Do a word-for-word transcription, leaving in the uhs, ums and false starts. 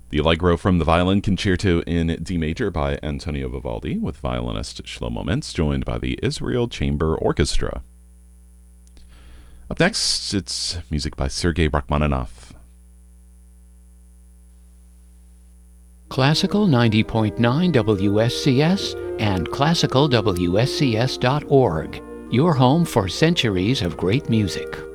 The Allegro from the Violin Concerto in D major by Antonio Vivaldi, with violinist Shlomo Mintz, joined by the Israel Chamber Orchestra. Up next, it's music by Sergei Rachmaninoff. Classical ninety point nine W S C S and classical W S C S dot org, your home for centuries of great music.